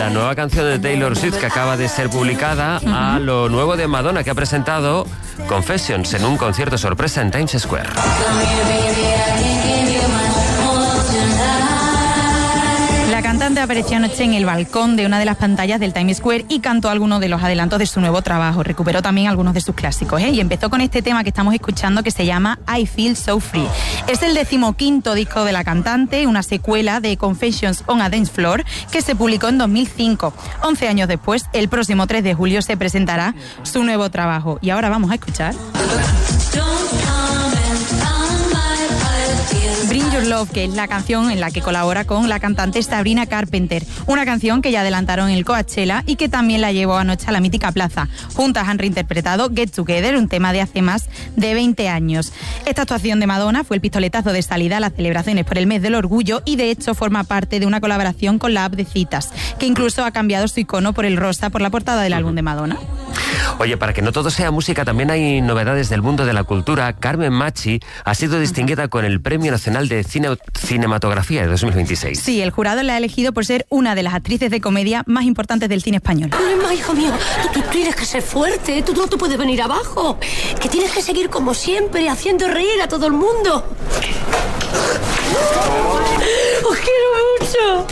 la nueva canción de Taylor Swift que acaba de ser publicada a lo nuevo de Madonna, que ha presentado Confessions en un concierto sorpresa en Times Square. La cantante apareció anoche en el balcón de una de las pantallas del Times Square y cantó algunos de los adelantos de su nuevo trabajo. Recuperó también algunos de sus clásicos, y empezó con este tema que estamos escuchando, que se llama I Feel So Free. Es el 15º disco de la cantante, una secuela de Confessions on a Dance Floor, que se publicó en 2005. 11 años después, el próximo 3 de julio se presentará su nuevo trabajo. Y ahora vamos a escuchar Bring Your Love, que es la canción en la que colabora con la cantante Sabrina Carpenter. Una canción que ya adelantaron en el Coachella y que también la llevó anoche a la mítica plaza. Juntas han reinterpretado Get Together, un tema de hace más de 20 años. Esta actuación de Madonna fue el pistoletazo de salida a las celebraciones por el mes del orgullo y de hecho forma parte de una colaboración con la app de citas, que incluso ha cambiado su icono por el rosa por la portada del álbum de Madonna. Oye, para que no todo sea música, también hay novedades del mundo de la cultura. Carmen Machi ha sido distinguida con el Premio Nacional de Cinematografía de 2026. Sí, el jurado la ha elegido por ser una de las actrices de comedia más importantes del cine español. Emma, hijo mío, tú tienes que ser fuerte, tú no te puedes venir abajo, que tienes que seguir como siempre, haciendo reír a todo el mundo. ¡Os quiero mucho!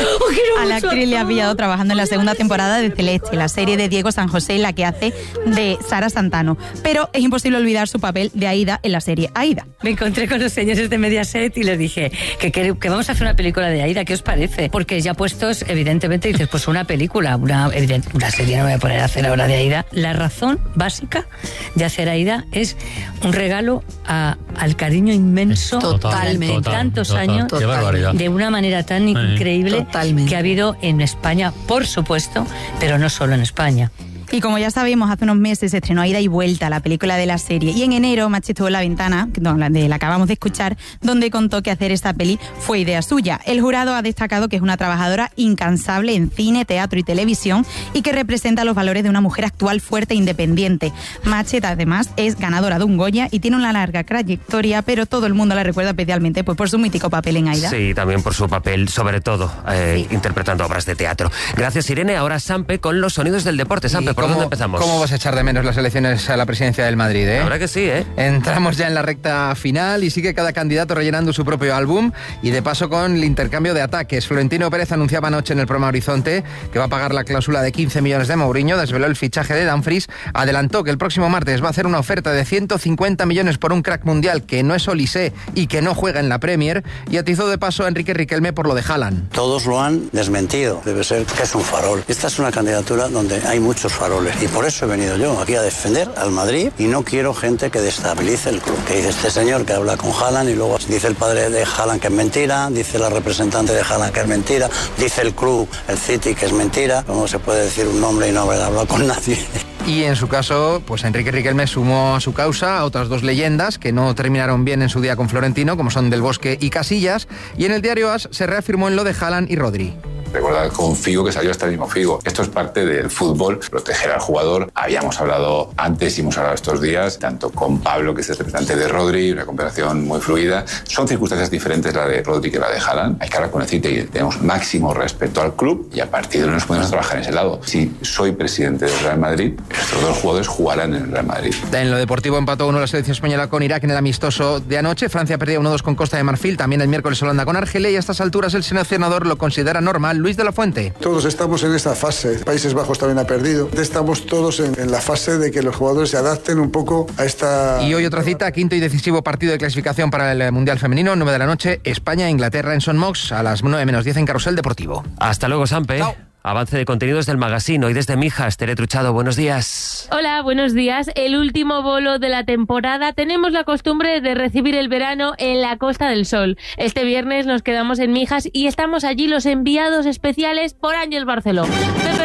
A la actriz le ha pillado trabajando en la segunda temporada de Celeste, la serie de Diego San José, en la que hace de Sara Santano. Pero es imposible olvidar su papel de Aida en la serie Aida. Me encontré con los señores de Mediaset y les dije que vamos a hacer una película de Aida, ¿qué os parece? Porque ya puestos, evidentemente, dices, pues una película, una serie, no me voy a poner a hacer ahora de Aida. La razón básica de hacer Aida es un regalo al cariño inmenso, totalmente, tantos años, de una manera tan increíble que ha habido en España, por supuesto, pero no solo en España. Y como ya sabemos, hace unos meses se estrenó Ida y Vuelta, la película de la serie. Y en enero, Machi estuvo en La Ventana, la acabamos de escuchar, donde contó que hacer esta peli fue idea suya. El jurado ha destacado que es una trabajadora incansable en cine, teatro y televisión y que representa los valores de una mujer actual, fuerte e independiente. Machi, además, es ganadora de un Goya y tiene una larga trayectoria, pero todo el mundo la recuerda especialmente pues, por su mítico papel en Aida. Sí, también por su papel, sobre todo, interpretando obras de teatro. Gracias, Irene. Ahora Sampe con los sonidos del deporte. Sampe, ¿por dónde empezamos? ¿Cómo vas a echar de menos las elecciones a la presidencia del Madrid, eh? La verdad que sí, ¿eh? Entramos ya en la recta final y sigue cada candidato rellenando su propio álbum y de paso con el intercambio de ataques. Florentino Pérez anunciaba anoche en el programa Horizonte que va a pagar la cláusula de 15 millones de Mourinho, desveló el fichaje de Dumfries, adelantó que el próximo martes va a hacer una oferta de 150 millones por un crack mundial que no es Olise y que no juega en la Premier, y atizó de paso a Enrique Riquelme por lo de Haaland. Todos lo han desmentido, debe ser que es un farol. Esta es una candidatura donde hay muchos faroles. Y por eso he venido yo aquí a defender al Madrid y no quiero gente que destabilice el club. Que dice este señor que habla con Haaland y luego dice el padre de Haaland que es mentira, dice la representante de Haaland que es mentira, dice el club, el City, que es mentira. ¿Cómo se puede decir un nombre y no haber hablado con nadie? Y en su caso, pues Enrique Riquelme sumó a su causa a otras dos leyendas que no terminaron bien en su día con Florentino, como son Del Bosque y Casillas, y en el diario AS se reafirmó en lo de Haaland y Rodri. Recordad con Figo que salió hasta el mismo Figo. Esto es parte del fútbol, proteger al jugador. Habíamos hablado antes y hemos hablado estos días, tanto con Pablo, que es el representante de Rodri, una conversación muy fluida. Son circunstancias diferentes la de Rodri que la de Haaland. Hay que hablar con el City y tenemos máximo respeto al club y a partir de ahí nos podemos trabajar en ese lado. Si soy presidente del Real Madrid, estos dos jugadores jugarán en el Real Madrid. En lo deportivo empató 1 la selección española con Irak en el amistoso de anoche. Francia perdía 1-2 con Costa de Marfil. También el miércoles Holanda con Argelia y a estas alturas el seleccionador lo considera normal. Luis de la Fuente. Todos estamos en esta fase. Países Bajos también ha perdido. Estamos todos en la fase de que los jugadores se adapten un poco a esta... Y hoy otra cita, quinto y decisivo partido de clasificación para el Mundial Femenino, 9 de la noche, España-Inglaterra en Son Mox, a las 9:10 en Carrusel Deportivo. Hasta luego, Sampe. Chao. Avance de contenidos del magazine. Hoy desde Mijas, Tere Truchado, buenos días. Hola, buenos días. El último bolo de la temporada. Tenemos la costumbre de recibir el verano en la Costa del Sol. Este viernes nos quedamos en Mijas y estamos allí los enviados especiales por Ángel Barceló. Pepe Rubio,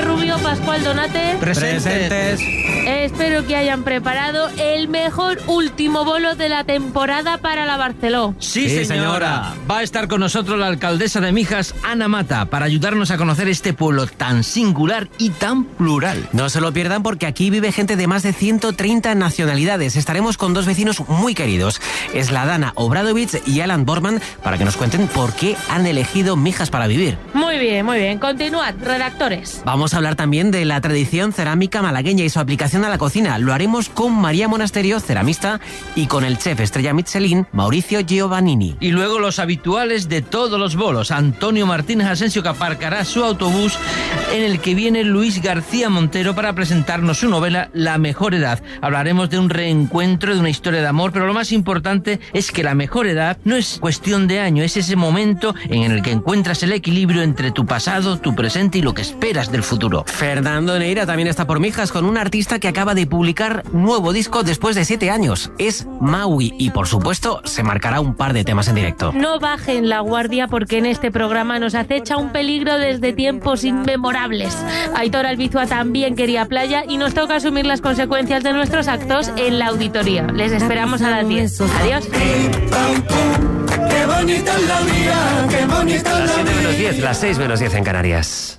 Pascual Donate. Presentes. Espero que hayan preparado el mejor último bolo de la temporada para la Barceló. Sí, señora. Va a estar con nosotros la alcaldesa de Mijas, Ana Mata, para ayudarnos a conocer este pueblo tan singular y tan plural. No se lo pierdan porque aquí vive gente de más de 130 nacionalidades. Estaremos con dos vecinos muy queridos, Sladana Obradovich y Alan Borman, para que nos cuenten por qué han elegido Mijas para vivir. Muy bien, muy bien. Continuad, redactores. Vamos a hablar también de la tradición cerámica malagueña y su aplicación a la cocina. Lo haremos con María Monasterio, ceramista, y con el chef estrella Michelin, Mauricio Giovannini. Y luego los habituales de todos los bolos. Antonio Martínez Asensio, que aparcará su autobús, en el que viene Luis García Montero para presentarnos su novela La mejor edad. Hablaremos de un reencuentro, de una historia de amor, pero lo más importante es que la mejor edad no es cuestión de año, es ese momento en el que encuentras el equilibrio entre tu pasado, tu presente y lo que esperas del futuro. Fernando Neira también está por Mijas con un artista que acaba de publicar nuevo disco después de 7 años. Es Maui y, por supuesto, se marcará un par de temas en directo. No bajen la guardia porque en este programa nos acecha un peligro desde tiempos inmemorables. Aitor Albizua también quería playa y nos toca asumir las consecuencias de nuestros actos en la auditoría. Les esperamos a las 10. Adiós. Qué bonita es la vida, qué bonita es la vida. Las 7 menos 10, las 6 menos 10 en Canarias.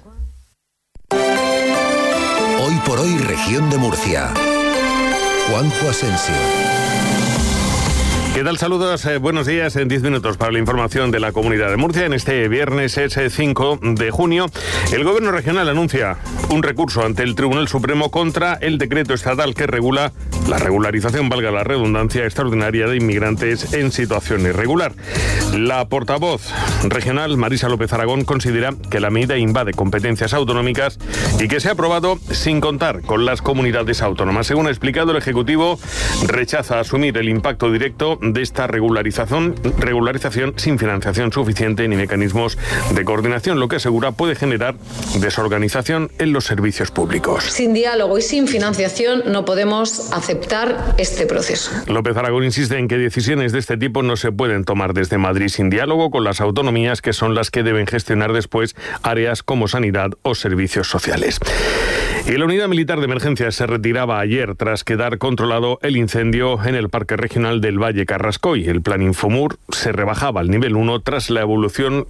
Hoy por hoy, región de Murcia. Juanjo Asensio. ¿Qué tal? Saludos, buenos días. En 10 minutos para la información de la Comunidad de Murcia. En este viernes es 5 de junio. El Gobierno regional anuncia un recurso ante el Tribunal Supremo contra el decreto estatal que regula la regularización, valga la redundancia, extraordinaria de inmigrantes en situación irregular. La portavoz regional, Marisa López Aragón, considera que la medida invade competencias autonómicas y que se ha aprobado sin contar con las comunidades autónomas. Según ha explicado, el Ejecutivo rechaza asumir el impacto directo de esta regularización sin financiación suficiente ni mecanismos de coordinación, lo que asegura puede generar desorganización en los servicios públicos. Sin diálogo y sin financiación no podemos aceptar este proceso. López Aragón insiste en que decisiones de este tipo no se pueden tomar desde Madrid sin diálogo con las autonomías, que son las que deben gestionar después áreas como sanidad o servicios sociales. Y la unidad militar de emergencias se retiraba ayer tras quedar controlado el incendio en el Parque Regional del Valle Carrascoy. El plan Infomur se rebajaba al nivel 1 tras la evolución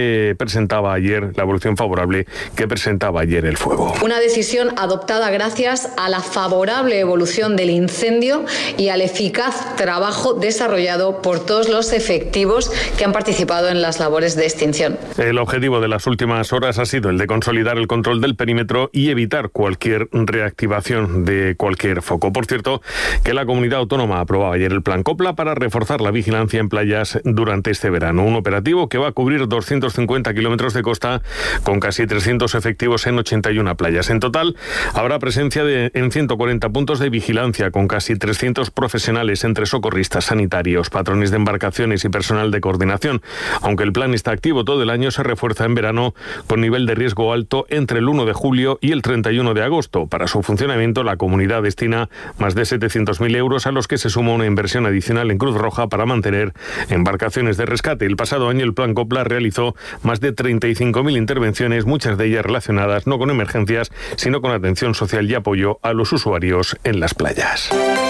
favorable que presentaba ayer el fuego. Una decisión adoptada gracias a la favorable evolución del incendio y al eficaz trabajo desarrollado por todos los efectivos que han participado en las labores de extinción. El objetivo de las últimas horas ha sido el de consolidar el control del perímetro y evitar cualquier reactivación de cualquier foco. Por cierto, que la comunidad autónoma aprobaba ayer el plan Copla para reforzar la vigilancia en playas durante este verano. Un operativo que va a cubrir 250 kilómetros de costa con casi 300 efectivos en 81 playas. En total, habrá presencia en 140 puntos de vigilancia con casi 300 profesionales entre socorristas, sanitarios, patrones de embarcaciones y personal de coordinación. Aunque el plan está activo todo el año, se refuerza en verano con nivel de riesgo alto entre el 1 de julio y el 31 de agosto. Para su funcionamiento, la comunidad destina más de 700.000 euros, a los que se suma una inversión adicional en Cruz Roja para mantener embarcaciones de rescate. El pasado año el plan Copla realizó más de 35.000 intervenciones, muchas de ellas relacionadas no con emergencias, sino con atención social y apoyo a los usuarios en las playas.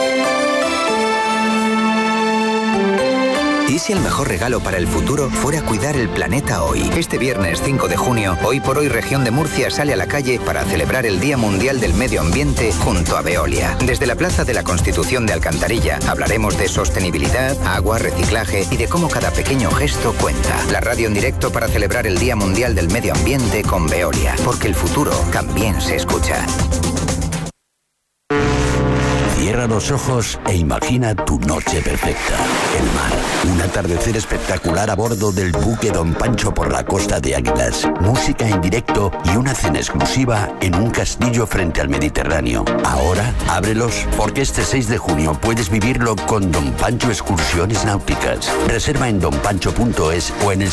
¿Y si el mejor regalo para el futuro fuera cuidar el planeta hoy? Este viernes 5 de junio, Hoy por Hoy Región de Murcia sale a la calle para celebrar el Día Mundial del Medio Ambiente junto a Veolia. Desde la Plaza de la Constitución de Alcantarilla hablaremos de sostenibilidad, agua, reciclaje y de cómo cada pequeño gesto cuenta. La radio en directo para celebrar el Día Mundial del Medio Ambiente con Veolia, porque el futuro también se escucha. Cierra los ojos e imagina tu noche perfecta. El mar, un atardecer espectacular a bordo del buque Don Pancho por la costa de Águilas, música en directo y una cena exclusiva en un castillo frente al Mediterráneo. Ahora, ábrelos porque este 6 de junio puedes vivirlo con Don Pancho Excursiones Náuticas. Reserva en donpancho.es o en el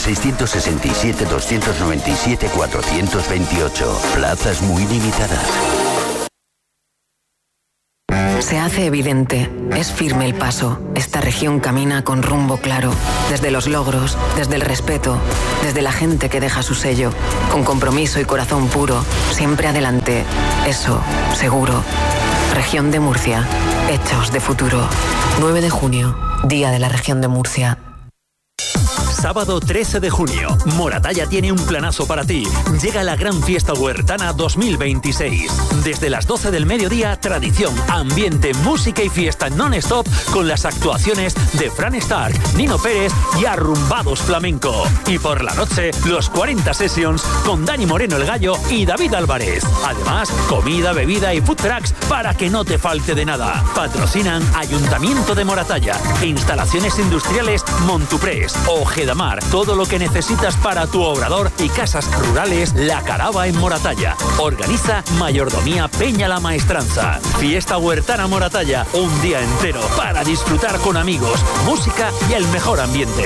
667-297-428. Plazas muy limitadas. Se hace evidente, es firme el paso. Esta región camina con rumbo claro, desde los logros, desde el respeto, desde la gente que deja su sello, con compromiso y corazón puro, siempre adelante. Eso, seguro. Región de Murcia, hechos de futuro. 9 de junio, Día de la Región de Murcia. Sábado 13 de junio, Moratalla tiene un planazo para ti. Llega la Gran Fiesta Huertana 2026. Desde las 12 del mediodía, tradición, ambiente, música y fiesta non-stop con las actuaciones de Fran Stark, Nino Pérez y Arrumbados Flamenco. Y por la noche, los 40 Sessions con Dani Moreno el Gallo y David Álvarez. Además, comida, bebida y food trucks para que no te falte de nada. Patrocinan Ayuntamiento de Moratalla, Instalaciones Industriales Montuprés, Ojeda Mar, todo lo que necesitas para tu obrador y casas rurales, La Carava en Moratalla. Organiza Mayordomía Peña la Maestranza. Fiesta Huertana Moratalla, un día entero para disfrutar con amigos, música y el mejor ambiente.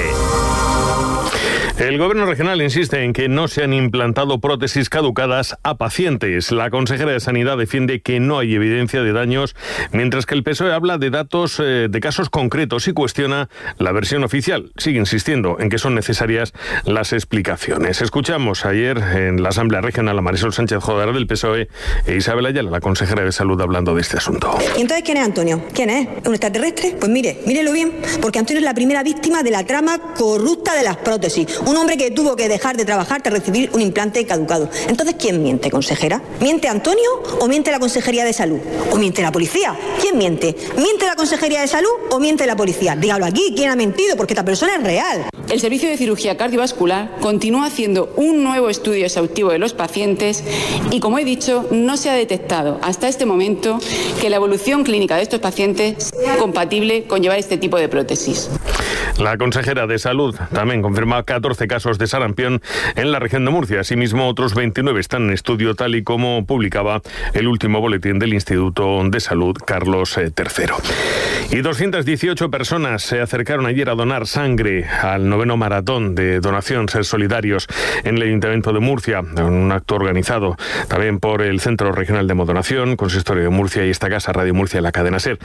El Gobierno regional insiste en que no se han implantado prótesis caducadas a pacientes. La consejera de Sanidad defiende que no hay evidencia de daños, mientras que el PSOE habla de datos de casos concretos y cuestiona la versión oficial. Sigue insistiendo en que son necesarias las explicaciones. Escuchamos ayer en la Asamblea Regional a Marisol Sánchez Jodar del PSOE e Isabel Ayala, la consejera de Salud, hablando de este asunto. ¿Y entonces quién es Antonio? ¿Quién es? ¿Un extraterrestre? Pues mírelo bien, porque Antonio es la primera víctima de la trama corrupta de las prótesis. Un hombre que tuvo que dejar de trabajar tras recibir un implante caducado. Entonces, ¿quién miente, consejera? ¿Miente Antonio o miente la Consejería de Salud? ¿O miente la policía? ¿Quién miente? ¿Miente la Consejería de Salud o miente la policía? Dígalo aquí, ¿quién ha mentido? Porque esta persona es real. El Servicio de Cirugía Cardiovascular continúa haciendo un nuevo estudio exhaustivo de los pacientes y, como he dicho, no se ha detectado hasta este momento que la evolución clínica de estos pacientes sea compatible con llevar este tipo de prótesis. La consejera de Salud también confirma 14 casos de sarampión en la región de Murcia. Asimismo, otros 29 están en estudio, tal y como publicaba el último boletín del Instituto de Salud Carlos III. Y 218 personas se acercaron ayer a donar sangre al 9º maratón de donación Ser Solidarios en el Ayuntamiento de Murcia, un acto organizado también por el Centro Regional de Hemodonación, Consistorio de Murcia y esta casa, Radio Murcia y la cadena SER.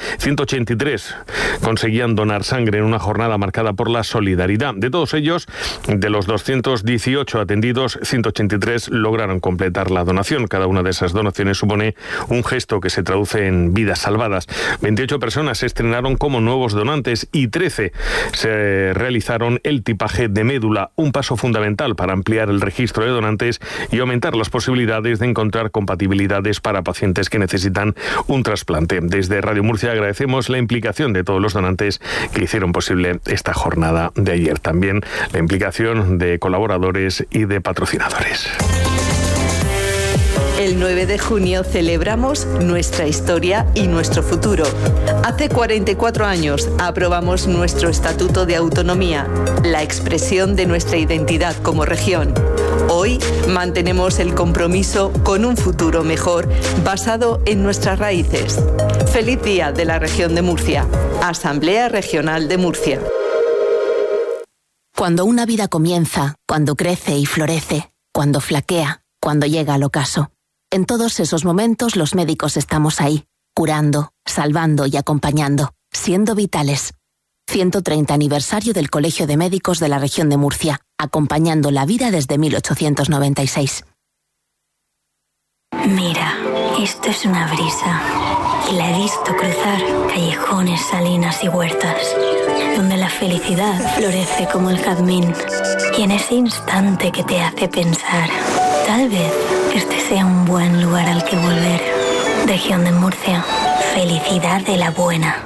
183 conseguían donar sangre en una jornada marcada por la solidaridad. De todos ellos, de los 218 atendidos, 183 lograron completar la donación. Cada una de esas donaciones supone un gesto que se traduce en vidas salvadas. 28 personas se estrenaron como nuevos donantes y 13 se realizaron el tipaje de médula, un paso fundamental para ampliar el registro de donantes y aumentar las posibilidades de encontrar compatibilidades para pacientes que necesitan un trasplante. Desde Radio Murcia agradecemos la implicación de todos los donantes que hicieron posible esta jornada de ayer. También la implicación de colaboradores y de patrocinadores. El 9 de junio celebramos nuestra historia y nuestro futuro. Hace 44 años aprobamos nuestro Estatuto de Autonomía, la expresión de nuestra identidad como región. Hoy mantenemos el compromiso con un futuro mejor basado en nuestras raíces. Feliz Día de la Región de Murcia. Asamblea Regional de Murcia. Cuando una vida comienza, cuando crece y florece, cuando flaquea, cuando llega al ocaso. En todos esos momentos los médicos estamos ahí, curando, salvando y acompañando, siendo vitales. 130 aniversario del Colegio de Médicos de la Región de Murcia, acompañando la vida desde 1896. Mira, esto es una brisa. Y la he visto cruzar callejones, salinas y huertas, donde la felicidad florece como el jazmín. Y en ese instante que te hace pensar, tal vez este sea un buen lugar al que volver. Región de Murcia, felicidad de la buena.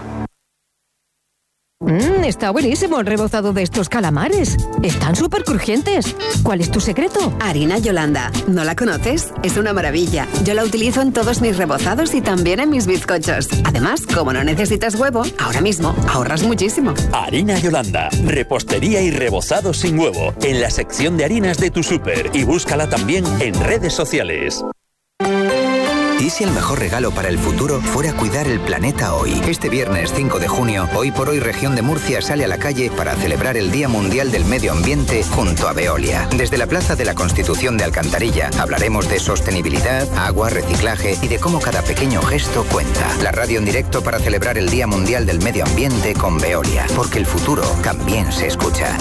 Está buenísimo el rebozado de estos calamares. Están súper crujientes. ¿Cuál es tu secreto? Harina Yolanda. ¿No la conoces? Es una maravilla. Yo la utilizo en todos mis rebozados y también en mis bizcochos. Además, como no necesitas huevo, ahora mismo ahorras muchísimo. Harina Yolanda. Repostería y rebozado sin huevo. En la sección de harinas de tu súper. Y búscala también en redes sociales. ¿Y si el mejor regalo para el futuro fuera cuidar el planeta hoy? Este viernes 5 de junio, Hoy por Hoy Región de Murcia sale a la calle para celebrar el Día Mundial del Medio Ambiente junto a Veolia. Desde la Plaza de la Constitución de Alcantarilla hablaremos de sostenibilidad, agua, reciclaje y de cómo cada pequeño gesto cuenta. La radio en directo para celebrar el Día Mundial del Medio Ambiente con Veolia, porque el futuro también se escucha.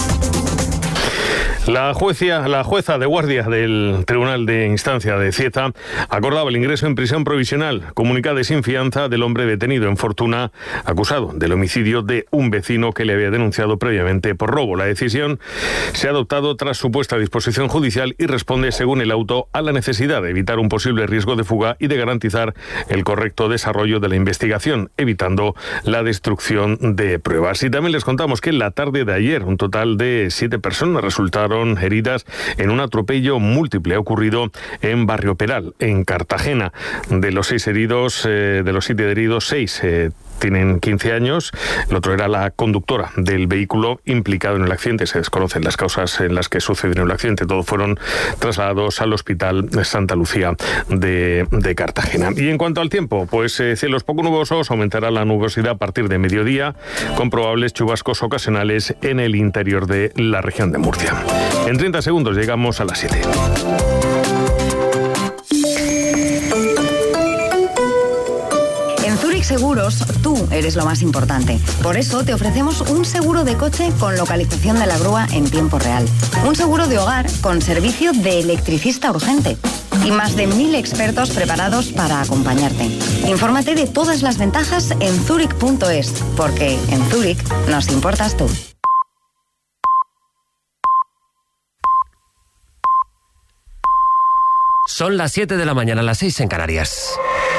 La jueza de guardia del Tribunal de Instancia de Cieza acordaba el ingreso en prisión provisional comunicada y sin fianza del hombre detenido en Fortuna, acusado del homicidio de un vecino que le había denunciado previamente por robo. La decisión se ha adoptado tras supuesta disposición judicial y responde, según el auto, a la necesidad de evitar un posible riesgo de fuga y de garantizar el correcto desarrollo de la investigación, evitando la destrucción de pruebas. Y también les contamos que en la tarde de ayer un total de 7 personas resultaron heridas en un atropello múltiple ocurrido en Barrio Peral, en Cartagena. De los 7 heridos, 6 tienen 15 años. El otro era la conductora del vehículo implicado en el accidente. Se desconocen las causas en las que sucedió el accidente. Todos fueron trasladados al Hospital Santa Lucía de Cartagena. Y en cuanto al tiempo, pues cielos poco nubosos, aumentará la nubosidad a partir de mediodía, con probables chubascos ocasionales en el interior de la región de Murcia. En 30 segundos llegamos a las 7. En Zurich Seguros, tú eres lo más importante. Por eso te ofrecemos un seguro de coche con localización de la grúa en tiempo real. Un seguro de hogar con servicio de electricista urgente. Y más de 1000 expertos preparados para acompañarte. Infórmate de todas las ventajas en zurich.es, porque en Zurich nos importas tú. Son las 7 de la mañana, las 6 en Canarias.